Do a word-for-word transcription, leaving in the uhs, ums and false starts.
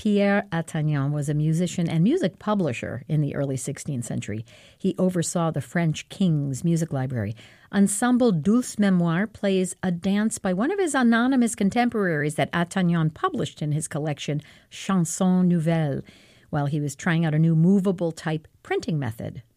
Pierre Attagnan was a musician and music publisher in the early sixteenth century. He oversaw the French king's music library. Ensemble Douce Mémoire plays a dance by one of his anonymous contemporaries that Attagnan published in his collection Chansons Nouvelles, while he was trying out a new movable type printing method.